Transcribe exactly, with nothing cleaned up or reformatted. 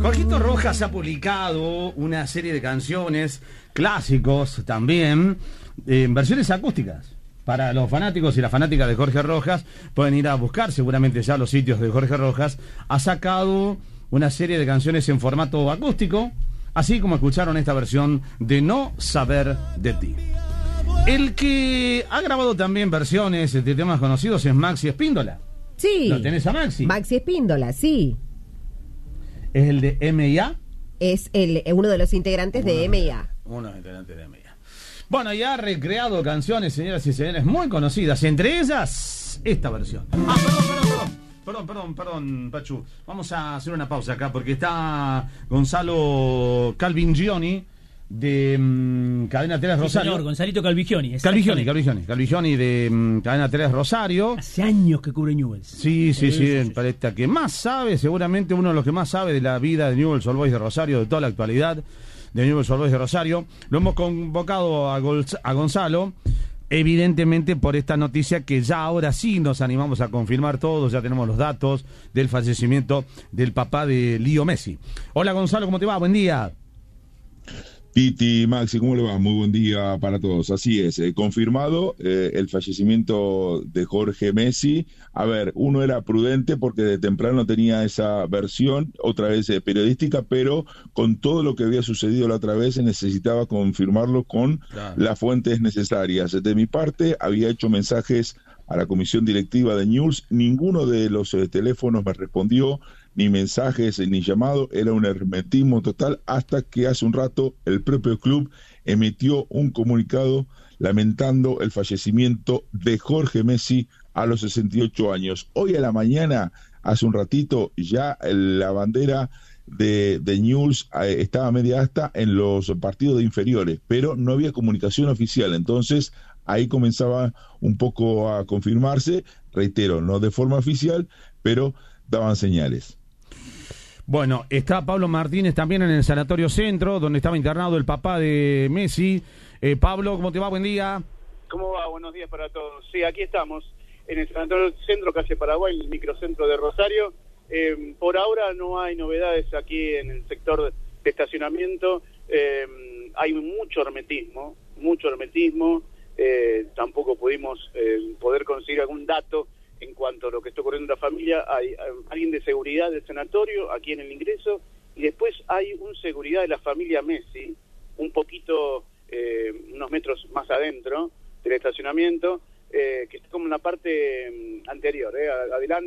Jorgito Rojas ha publicado una serie de canciones, clásicos también, en versiones acústicas. Para los fanáticos y las fanáticas de Jorge Rojas, pueden ir a buscar seguramente ya los sitios de Jorge Rojas. Ha sacado una serie de canciones en formato acústico, así como escucharon esta versión de No Saber de Ti. El que ha grabado también versiones de temas conocidos es Maxi Espíndola. Sí. ¿Lo tenés a Maxi? Maxi Espíndola, sí. ¿Es el de M I A? Es el, uno de los integrantes uno de M I A. Uno de los integrantes de M I A. Bueno, ya ha recreado canciones, señoras y señores, muy conocidas. Entre ellas, esta versión. Ah, perdón, perdón, perdón. Perdón, perdón, perdón, Pachu. Vamos a hacer una pausa acá porque está Gonzalo Calvigioni de um, Cadena tres Rosario. Sí, señor, Gonzalito Calvigioni. Calvigioni, Calvigioni, Calvigioni de um, Cadena tres Rosario. Hace años que cubre Newell's. Sí, sí, sí, sí, para esta que más sabe, seguramente uno de los que más sabe de la vida de Newell's Old Boys de Rosario, de toda la actualidad de Newell's Old Boys de Rosario. Lo hemos convocado a, Golz, a Gonzalo, evidentemente por esta noticia que ya ahora sí nos animamos a confirmar todos, ya tenemos los datos del fallecimiento del papá de Leo Messi. Hola Gonzalo, ¿cómo te va? Buen día. Titi, Maxi, ¿cómo le va? Muy buen día para todos. Así es, eh, confirmado eh, el fallecimiento de Jorge Messi. A ver, uno era prudente porque de temprano tenía esa versión, otra vez eh, periodística, pero con todo lo que había sucedido la otra vez necesitaba confirmarlo con claro. las fuentes necesarias. De mi parte, había hecho mensajes a la comisión directiva de Newell's, ninguno de los eh, teléfonos me respondió, ni mensajes ni llamado, era un hermetismo total hasta que hace un rato el propio club emitió un comunicado lamentando el fallecimiento de Jorge Messi a los sesenta y ocho años. Hoy a la mañana, hace un ratito, ya la bandera de, de Newell's eh, estaba media asta en los partidos de inferiores, pero no había comunicación oficial, entonces ahí comenzaba un poco a confirmarse, reitero, no de forma oficial, pero daban señales. Bueno, está Pablo Martínez también en el Sanatorio Centro, donde estaba internado el papá de Messi. Eh, Pablo, ¿cómo te va? Buen día. ¿Cómo va? Buenos días para todos. Sí, aquí estamos, en el Sanatorio Centro, calle Paraguay, el microcentro de Rosario. Eh, por ahora no hay novedades aquí en el sector de estacionamiento. Eh, hay mucho hermetismo, mucho hermetismo. Eh, tampoco pudimos eh, poder conseguir algún dato en cuanto a lo que está ocurriendo en la familia. Hay, hay alguien de seguridad del sanatorio aquí en el ingreso y después hay un seguridad de la familia Messi un poquito, eh, unos metros más adentro del estacionamiento, eh, que está como en la parte anterior, eh, adelante.